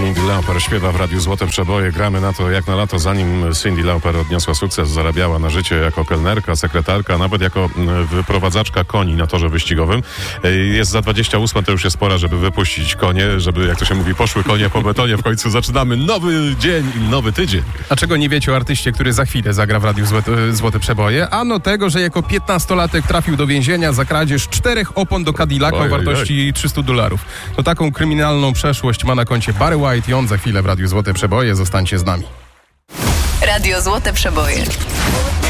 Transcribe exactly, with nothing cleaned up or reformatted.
Cyndi Lauper śpiewa w Radiu Złote Przeboje. Gramy na to jak na lato, zanim Cyndi Lauper odniosła sukces, zarabiała na życie jako kelnerka, sekretarka, nawet jako wyprowadzaczka koni na torze wyścigowym. Jest za dwadzieścia osiem, to już jest pora, żeby wypuścić konie, żeby, jak to się mówi, poszły konie po betonie. W końcu zaczynamy nowy dzień i nowy tydzień. A czego nie wiecie o artyście, który za chwilę zagra w Radiu Złote, Złote Przeboje? Ano tego, że jako piętnastolatek trafił do więzienia za kradzież czterech opon do Cadillaca o wartości trzysta dolarów. To taką kryminalną przeszłość ma na koncie Barry White i on za chwilę w Radiu Złote Przeboje. Zostańcie z nami. Radio Złote Przeboje.